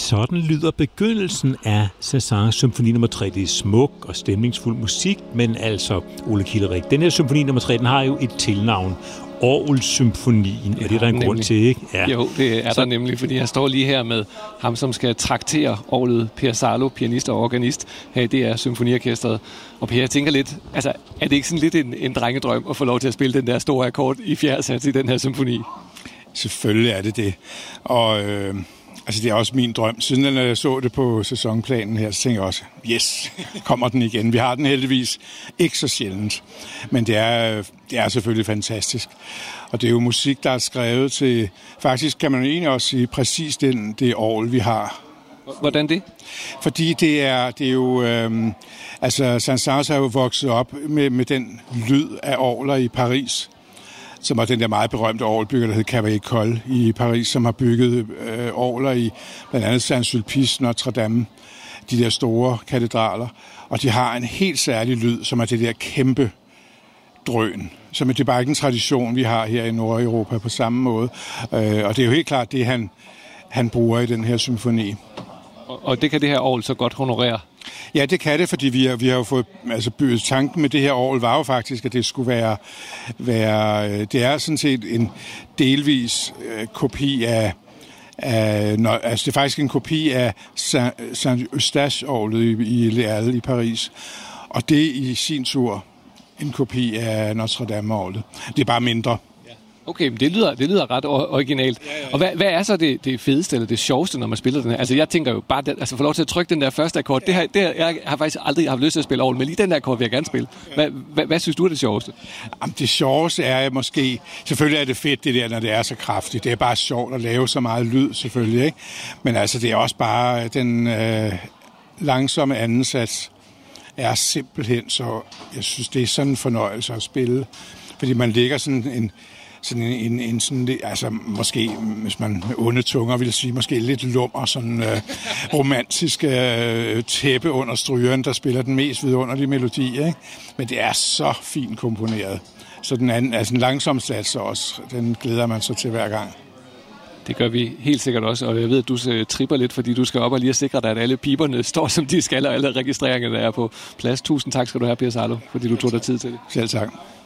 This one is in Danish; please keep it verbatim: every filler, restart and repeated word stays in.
Sådan lyder begyndelsen af Saint-Saëns symfoni nummer tre. Det er smuk og stemningsfuld musik, men altså, Ole Kilderik, den her symfoni nummer tre, den har jo et tilnavn. Orgelsymfonien, ja, og det er der en nemlig. grund til, ikke? Ja. Jo, det er så der nemlig, fordi jeg står lige her med ham, som skal traktere orglet, Per Salo, pianist og organist her i D R Symfoniorkestret. Og Per, jeg tænker lidt, altså, er det ikke sådan lidt en, en drengedrøm at få lov til at spille den der store akkord i fjerde sats i den her symfoni? Selvfølgelig er det det. Og øh, altså, det er også min drøm. Siden jeg så det på sæsonplanen her, så tænker jeg også, yes, kommer den igen. Vi har den heldigvis ikke så sjældent. Men det er, det er selvfølgelig fantastisk. Og det er jo musik, der er skrevet til, faktisk kan man jo egentlig også sige, præcis den, det orgel, vi har. Hvordan det? Fordi det er, det er jo, øhm, altså Saint-Saëns har jo vokset op med, med den lyd af orgler i Paris, som var den der meget berømte orgelbygger, der hed Cavaillé-Coll i Paris, som har bygget øh, orgler i blandt andet Saint-Sulpice, Notre Dame, de der store katedraler. Og de har en helt særlig lyd, som er det der kæmpe drøn, som er det bare ikke en tradition, vi har her i Nordeuropa på samme måde. Øh, og det er jo helt klart det, han, han bruger i den her symfoni. Og, og det kan det her orgel så godt honorere? Ja, det kan det, fordi vi har, vi har jo fået, altså tanken med det her orgel var jo faktisk, at det skulle være, være det er sådan set en delvis øh, kopi af, af no, altså det er faktisk en kopi af Saint-Eustache-orglet i, i Le Halle i Paris, og det i sin tur en kopi af Notre Dame-orglet. Det er bare mindre. Okay, men det lyder, det lyder ret originalt. Ja, ja, ja. Og hvad, hvad er så det, det fedeste eller det sjoveste, når man spiller den her? Altså, jeg tænker jo bare, det, altså få lov til at trykke den der første akkord. Ja. Det her, det her, jeg har faktisk aldrig haft lyst til at spille orgel, men lige den der akkord vil jeg gerne spille. Hvad, hvad, hvad synes du er det sjoveste? Jamen, det sjoveste er måske, selvfølgelig er det fedt det der, når det er så kraftigt. Det er bare sjovt at lave så meget lyd, selvfølgelig, ikke? Men altså, det er også bare den øh, langsomme andensats er simpelthen så, jeg synes, det er sådan en fornøjelse at spille. Fordi man lægger sådan en sådan en, en, en sådan, altså måske, hvis man med onde tunger vil sige, måske lidt lummer, sådan øh, romantisk øh, tæppe under strygeren, der spiller den mest vidunderlige melodi, ikke? Men det er så fint komponeret. Så den anden, altså en langsom sats også, den glæder man sig til hver gang. Det gør vi helt sikkert også, og jeg ved, at du tripper lidt, fordi du skal op og lige sikre dig, at alle piberne står, som de skal, og alle registreringerne er på plads. Tusind tak skal du have, Per Salo, fordi du tog dig tid til det. Selv tak.